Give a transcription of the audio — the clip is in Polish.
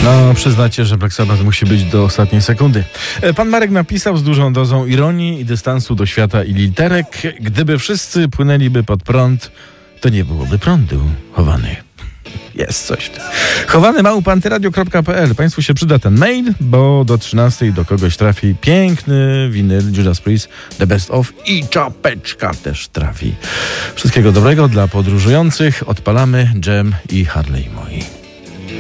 No, przyznacie, że Black Sabbath musi być do ostatniej sekundy. Pan Marek napisał z dużą dozą ironii i dystansu do świata i literek. Gdyby wszyscy płynęliby pod prąd, to nie byłoby prądu, Chowany. Jest coś. chowany@antyradio.pl. Państwu się przyda ten mail, bo do 13 do kogoś trafi piękny winyl Judas Priest, The Best Of, i czapeczka też trafi. Wszystkiego dobrego dla podróżujących. Odpalamy Dżem i Harley moi.